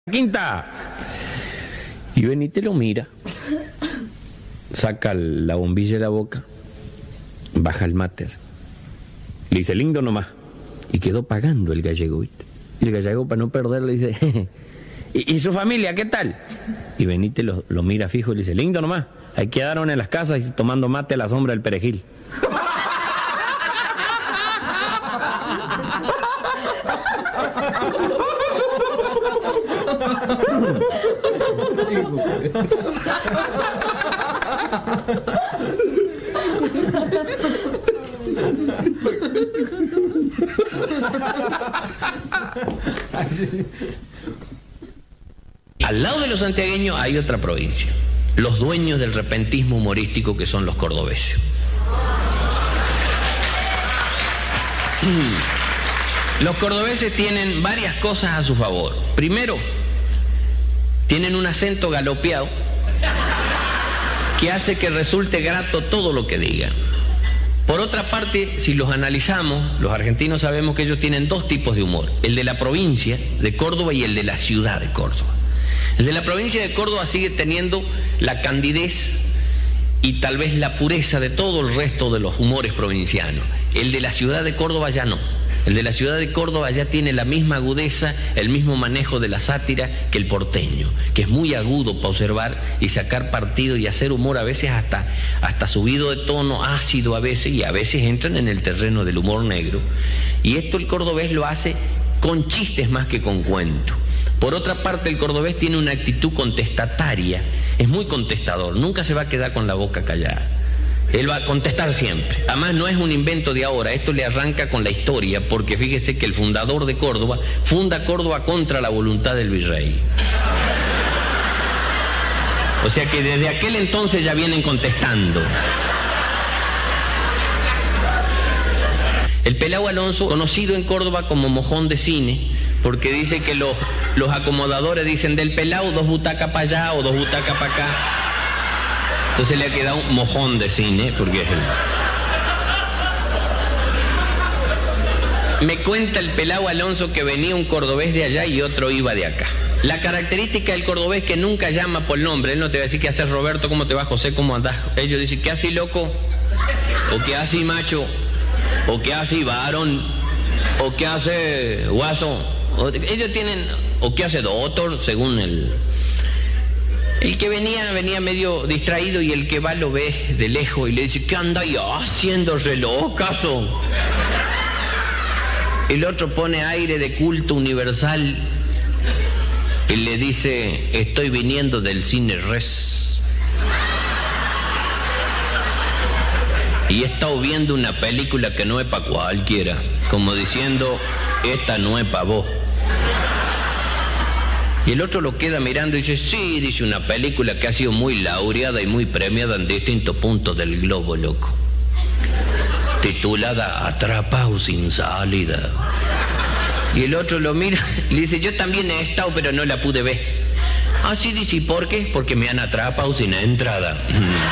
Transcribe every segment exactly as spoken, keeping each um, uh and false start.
Quinta. Y Benítez lo mira, saca la bombilla de la boca, baja el mate, le dice lindo nomás, y quedó pagando el gallego, ¿viste? Y el gallego, para no perder, le dice jeje, ¿Y, ¿y su familia qué tal? Y Benítez lo, lo mira fijo y le dice lindo nomás, ahí quedaron en las casas y tomando mate a la sombra del perejil. Al lado de los santiagueños hay otra provincia, los dueños del repentismo humorístico, que son los cordobeses. Los cordobeses tienen varias cosas a su favor. Primero, tienen un acento galopeado que hace que resulte grato todo lo que digan. Por otra parte, si los analizamos, los argentinos sabemos que ellos tienen dos tipos de humor, el de la provincia de Córdoba y el de la ciudad de Córdoba. El de la provincia de Córdoba sigue teniendo la candidez y tal vez la pureza de todo el resto de los humores provincianos. El de la ciudad de Córdoba ya no. El de la ciudad de Córdoba ya tiene la misma agudeza, el mismo manejo de la sátira que el porteño, que es muy agudo para observar y sacar partido y hacer humor a veces hasta, hasta subido de tono, ácido a veces, y a veces entran en el terreno del humor negro. Y esto el cordobés lo hace con chistes más que con cuentos. Por otra parte, el cordobés tiene una actitud contestataria, es muy contestador, nunca se va a quedar con la boca callada. Él va a contestar siempre. Además, no es un invento de ahora, esto le arranca con la historia, porque fíjese que el fundador de Córdoba funda Córdoba contra la voluntad del virrey. O sea que desde aquel entonces ya vienen contestando. El Pelao Alonso, conocido en Córdoba como mojón de cine, porque dice que los, los acomodadores dicen del Pelao dos butacas para allá o dos butacas para acá. Entonces le ha quedado un mojón de cine, porque es el... Me cuenta el Pelao Alonso que venía un cordobés de allá y otro iba de acá. La característica del cordobés que nunca llama por nombre, él no te va a decir qué haces Roberto, cómo te va José, cómo andás. Ellos dicen, ¿qué haces loco? O ¿qué haces macho? O ¿qué haces varón? O ¿qué hace guaso? O, ellos tienen, o ¿qué hace doctor? Según el... El que venía, venía medio distraído y el que va lo ve de lejos y le dice, ¿qué anda ya haciendo reloj, caso? El otro pone aire de culto universal y le dice, estoy viniendo del cine res. Y he estado viendo una película que no es para cualquiera, como diciendo, esta no es para vos. Y el otro lo queda mirando y dice, sí, dice, una película que ha sido muy laureada y muy premiada en distintos puntos del globo, loco. Titulada Atrapado sin salida. Y el otro lo mira y le dice, yo también he estado, pero no la pude ver. Ah, sí, dice, ¿y por qué? Porque me han atrapado sin entrada.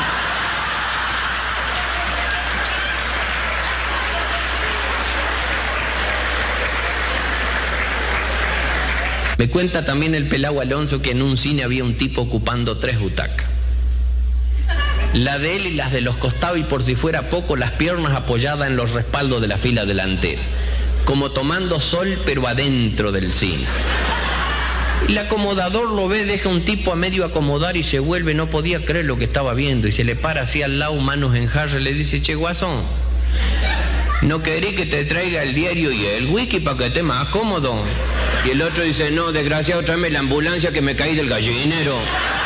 Me cuenta también el Pelao Alonso que en un cine había un tipo ocupando tres butacas. La de él y las de los costados y por si fuera poco las piernas apoyadas en los respaldos de la fila delantera. Como tomando sol pero adentro del cine. El acomodador lo ve, deja un tipo a medio acomodar y se vuelve, no podía creer lo que estaba viendo. Y se le para así al lado, manos en jarra, y le dice, che guasón, ¿no querés que te traiga el diario y el whisky para que esté más cómodo? Y el otro dice, no, desgraciado, tráeme la ambulancia que me caí del gallinero.